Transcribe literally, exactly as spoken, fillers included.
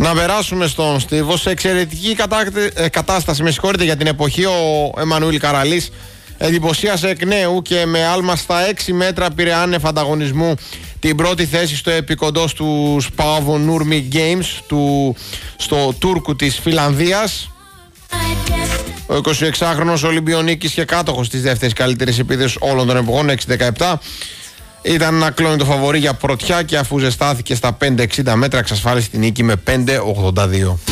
Να περάσουμε στον Στίβο. Σε εξαιρετική κατάσταση, με συγχωρείτε για την εποχή, ο Εμμανουήλ Καραλής εντυπωσίασε εκ νέου και με άλμα στα έξι μέτρα πήρε άνευ ανταγωνισμού την πρώτη θέση στο επικοντός του Σπάβο Νούρμι Games του, στο Τούρκου της Φιλανδίας. Ο εικοσιεξάχρονος Ολυμπιονίκης και κάτοχος της δεύτερης καλύτερης επίδοσης όλων των εποχών, έξι δεκαεπτά, ήταν ένα κλόνι φαβορί για πρωτιά και αφού ζεστάθηκε στα πέντε εξήντα μέτρα εξασφάλισε την νίκη με πέντε ογδόντα δύο.